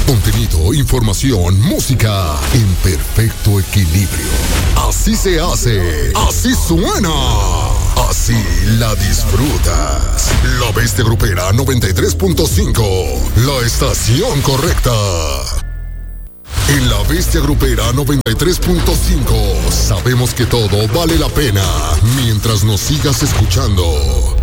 Contenido, información, música en perfecto equilibrio. Así se hace, así suena, así la disfrutas. La Bestia Grupera 93.5, la estación correcta. En la Bestia Grupera 93.5 sabemos que todo vale la pena mientras nos sigas escuchando.